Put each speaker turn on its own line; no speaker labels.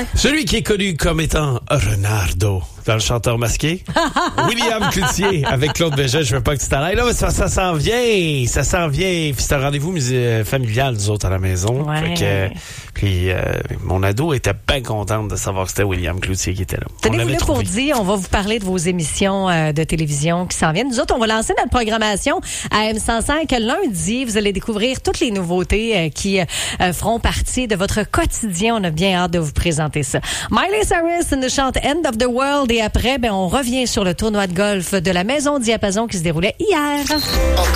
Celui qui est connu comme étant Renardo dans Le Chanteur masqué. William Cloutier avec Claude Bégin. Je veux pas que tu t'arrêtes. Là, mais ça s'en vient. Ça s'en vient. Puis c'est un rendez-vous familial, nous autres, à la maison.
Ouais.
Puis mon ado était bien contente de savoir que c'était William Cloutier qui était là.
Tenez-vous là pour dire, on va vous parler de vos émissions de télévision qui s'en viennent. Nous autres, on va lancer notre programmation à M105 lundi. Vous allez découvrir toutes les nouveautés qui feront partie de votre quotidien. On a bien hâte de vous présenter ça. Miley Cyrus nous chante End of the World et après, on revient sur le tournoi de golf de la Maison Diapason qui se déroulait hier.